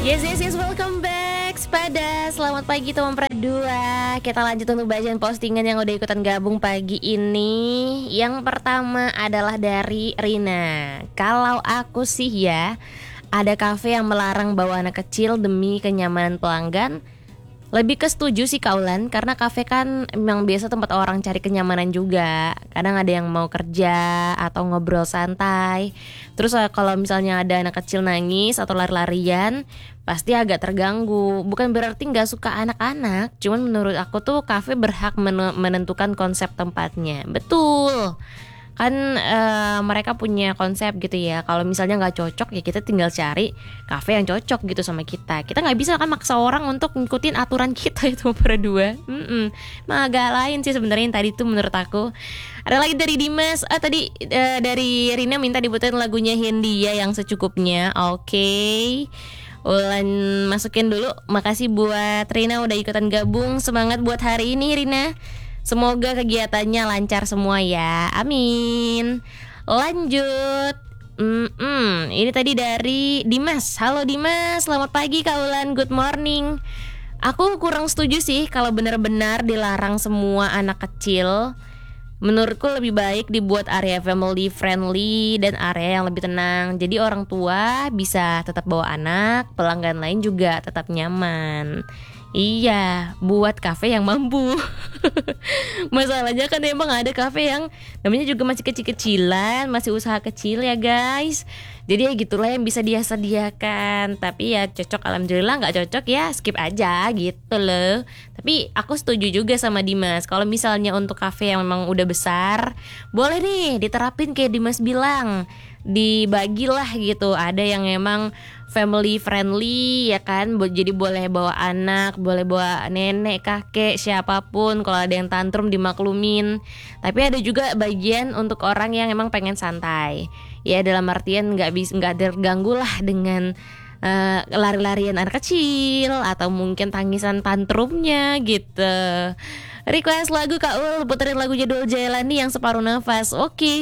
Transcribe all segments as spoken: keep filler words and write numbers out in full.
Yes, yes, yes, welcome back Spada. Selamat pagi teman Pradua. Kita lanjut untuk bacaan postingan yang udah ikutan gabung pagi ini. Yang pertama adalah dari Rina. Kalau aku sih ya, ada kafe yang melarang bawa anak kecil demi kenyamanan pelanggan. Lebih ke setuju sih Kaulan, karena kafe kan memang biasa tempat orang cari kenyamanan juga. Kadang ada yang mau kerja atau ngobrol santai. Terus kalau misalnya ada anak kecil nangis atau lari-larian, pasti agak terganggu. Bukan berarti gak suka anak-anak, cuman menurut aku tuh kafe berhak menentukan konsep tempatnya. Betul. Kan uh, mereka punya konsep gitu ya. Kalau misalnya nggak cocok ya kita tinggal cari kafe yang cocok gitu sama kita. Kita nggak bisa kan maksa orang untuk ngikutin aturan kita itu berdua. Mm-mm. Mah agak lain sih sebenarnya yang tadi tuh menurut aku. Ada lagi dari Dimas. Ah tadi uh, dari Rina minta diputerin lagunya Hindia yang secukupnya. Oke. Okay. Ulan masukin dulu. Makasih buat Rina udah ikutan gabung. Semangat buat hari ini Rina. Semoga kegiatannya lancar semua ya. Amin. Lanjut. Mm-mm. Ini tadi dari Dimas. Halo Dimas, selamat pagi Kak Ulan. Good morning. Aku kurang setuju sih kalau benar-benar dilarang semua anak kecil. Menurutku lebih baik dibuat area family friendly dan area yang lebih tenang. Jadi orang tua bisa tetap bawa anak, pelanggan lain juga tetap nyaman. Iya, buat kafe yang mampu. Masalahnya kan emang ada kafe yang namanya juga masih kecil-kecilan, masih usaha kecil ya guys. Jadi ya gitulah yang bisa dia sediakan. Tapi ya cocok, alhamdulillah. Gak cocok ya skip aja gitu loh. Tapi aku setuju juga sama Dimas. Kalau misalnya untuk kafe yang memang udah besar, boleh nih diterapin kayak Dimas bilang, dibagilah gitu. Ada yang emang family friendly ya kan, jadi boleh bawa anak, boleh bawa nenek, kakek, siapapun. Kalau ada yang tantrum dimaklumin. Tapi ada juga bagian untuk orang yang emang pengen santai. Ya dalam artian nggak bisa nggak terganggu lah dengan uh, lari-larian anak kecil atau mungkin tangisan tantrumnya gitu. Request lagu Kak Ul, puterin lagu Jadwal Jailani yang Separuh Nafas. Oke. Okay.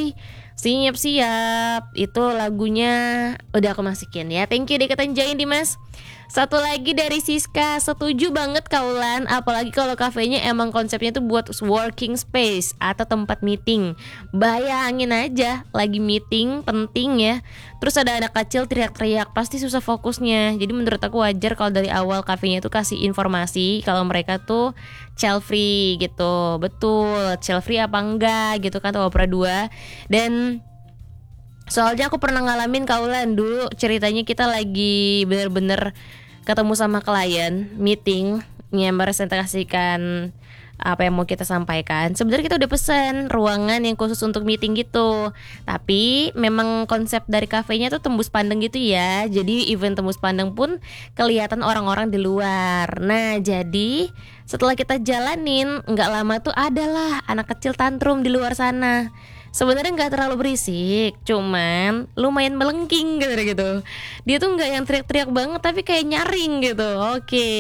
Siap-siap. Itu lagunya udah aku masukin ya. Thank you deketan join Dimas. Satu lagi dari Siska. Setuju banget Kaulan. Apalagi kalau kafenya emang konsepnya tuh buat working space atau tempat meeting. Bayangin aja lagi meeting penting ya, terus ada anak kecil teriak-teriak, pasti susah fokusnya. Jadi menurut aku wajar kalau dari awal kafenya tuh kasih informasi kalau mereka tuh child free gitu. Betul, child free apa enggak gitu kan, Opera dua. Dan soalnya aku pernah ngalamin Kaulan dulu, ceritanya kita lagi bener-bener ketemu sama klien, meeting, yang merepresentasikan apa yang mau kita sampaikan. Sebenarnya kita udah pesen ruangan yang khusus untuk meeting gitu. Tapi memang konsep dari kafenya tuh tembus pandang gitu ya. Jadi event tembus pandang pun kelihatan orang-orang di luar. Nah jadi setelah kita jalanin, gak lama tuh adalah anak kecil tantrum di luar sana. Sebenarnya nggak terlalu berisik, cuman lumayan melengking gitu gitu. Dia tuh nggak yang teriak-teriak banget, tapi kayak nyaring gitu. Oke,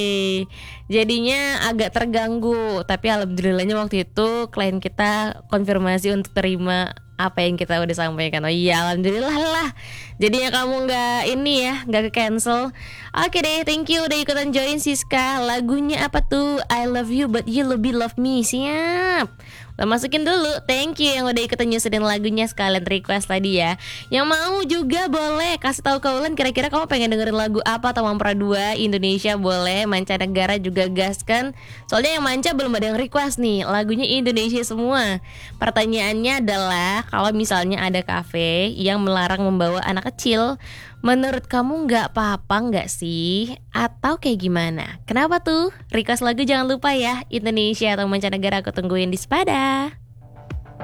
jadinya agak terganggu. Tapi alhamdulillahnya waktu itu klien kita konfirmasi untuk terima apa yang kita udah sampaikan. Oh iya, alhamdulillah lah. Jadinya kamu nggak ini ya, nggak ke cancel. Oke deh, thank you udah ikutan join Siska. Lagunya apa tuh? I love you but you lebih love me. Siap. Udah masukin dulu. Thank you yang udah ikutan nyusunin lagunya, sekalian request tadi ya. Yang mau juga boleh kasih tahu ke Ulan kira-kira kamu pengen dengerin lagu apa. Tawampra dua Indonesia boleh, mancanegara juga gas kan. Soalnya yang manca belum ada yang request nih, lagunya Indonesia semua. Pertanyaannya adalah, kalau misalnya ada kafe yang melarang membawa anak kecil, menurut kamu gak apa-apa gak sih? Atau kayak gimana? Kenapa tuh? Request lagu jangan lupa ya, Indonesia atau mancanegara aku tungguin di Spada.